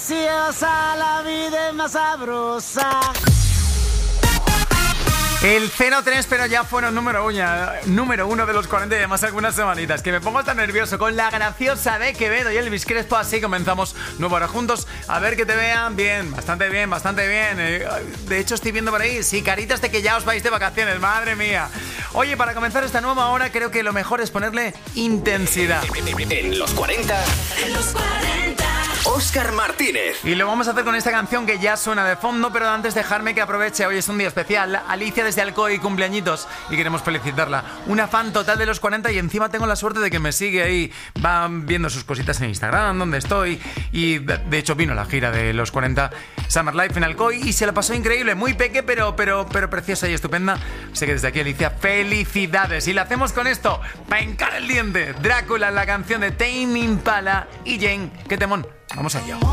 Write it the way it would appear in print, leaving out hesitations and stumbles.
preciosa, la vida es más sabrosa. El 03, pero ya fueron número uno de los 40 y además algunas semanitas. Que me pongo tan nervioso con la graciosa de Quevedo y Elvis Crespo. Así comenzamos nueva hora juntos. A ver que te vean bien, bastante bien, bastante bien. De hecho estoy viendo por ahí, sí, caritas de que ya os vais de vacaciones, madre mía. Oye, para comenzar esta nueva hora creo que lo mejor es ponerle intensidad. En los 40. En los 40. Óscar Martínez. Y lo vamos a hacer con esta canción que ya suena de fondo, pero antes dejarme que aproveche. Hoy es un día especial. Alicia desde Alcoy, cumpleañitos, y queremos felicitarla. Una fan total de los 40 y encima tengo la suerte de que me sigue ahí. Va viendo sus cositas en Instagram, donde estoy. Y de hecho vino a la gira de los 40 Summer Life en Alcoy y se la pasó increíble. Muy peque, pero preciosa y estupenda. Sé que desde aquí, Alicia, felicidades. Y la hacemos con esto, para hincar el diente. Drácula, la canción de Tame Impala y Jane. ¡Qué temón! Vamos allá.